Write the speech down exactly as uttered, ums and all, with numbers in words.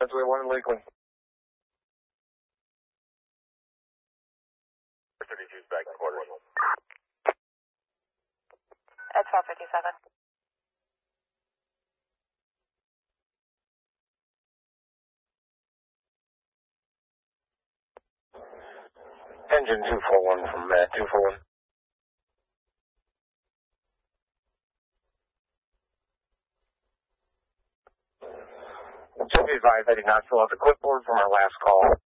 That's way one in Lakeland. thirty-two back in quarters. At twelve fifty-seven. Engine two four one from Matt two four one. Just be advised I did not fill out the clipboard from our last call.